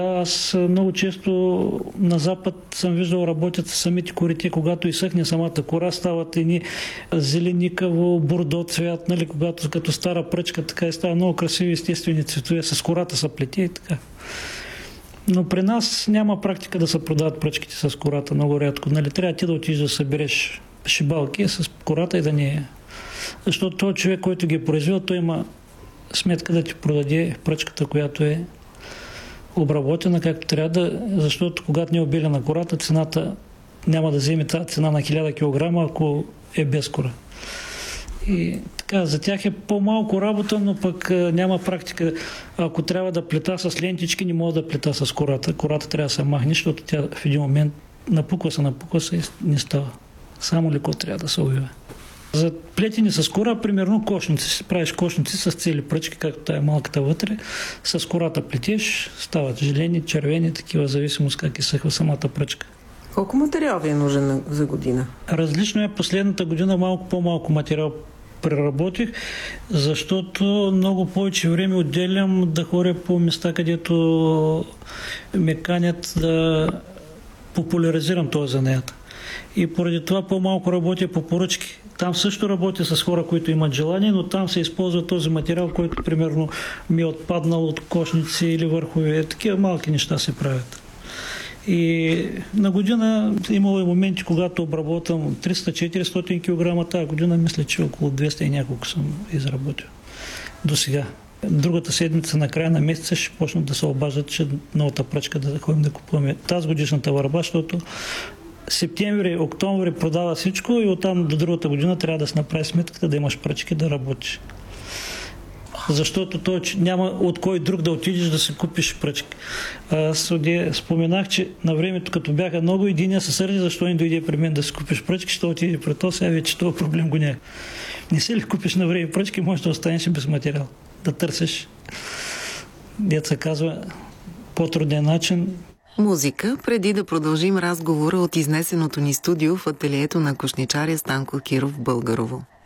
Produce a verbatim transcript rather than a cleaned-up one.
Аз много често на запад съм виждал работят самите корите, когато изсъхне самата кора, стават едни зеленикаво, бордо цвят, нали, когато като стара пръчка, така и става много красиви естествени цветове, с кората са плете и така. Но при нас няма практика да се продават пръчките с кората, много рядко. Нали, трябва ти да отидеш да събереш шибалки с кората и да не е. Защото този човек, който ги е произвел, той има сметка да ти продаде пръчката, която е обработена както трябва да, защото когато не е обелена кората, цената няма да вземе тази цена на хиляда килограма, ако е без кора. И така, за тях е по-малко работа, но пък няма практика. Ако трябва да плета с лентички, не мога да плета с кората. Кората трябва да се махне, защото тя в един момент напуква се, напуква се и не става. Само леко трябва да се увива. За плетени с кора, примерно кошници. Правиш кошници с цели пръчки, както тая малката вътре. С кората плетеш, стават желени, червени, такива, зависимост как изсъхва самата пръчка. Колко материал ви е нужен за година? Различно е. Последната година малко по-малко материал преработих, защото много повече време отделям да ходя по места, където ме канят да популяризирам този занаят. И поради това по-малко работя по поръчки. Там също работя с хора, които имат желание, но там се използва този материал, който примерно ми е отпаднал от кошници или върхове. Такива малки неща се правят. И на година имало и моменти, когато обработвам триста-четиристотин килограма, тази година мисля, че около двеста и няколко съм изработил до сега. Другата седмица, на края на месеца, ще почнат да се обаждат, че новата пръчка да ходим да купуваме тази годишната върба, защото септември, октомври продава всичко и оттам до другата година трябва да се направи сметката да имаш пръчки да работиш. Защото той няма от кой друг да отидеш да си купиш пръчки. Аз споменах, че на времето, като бяха много, единия се сърди, защо не дойде при мен да си купиш пръчки, ще отиде при то, сега вече този проблем го няма. Не си ли купиш на време пръчки, може да останеш без материал. Да търсиш, дето се казва, по-труден начин. Музика, преди да продължим разговора от изнесеното ни студио в ателието на кошничаря Станко Киров в Българово.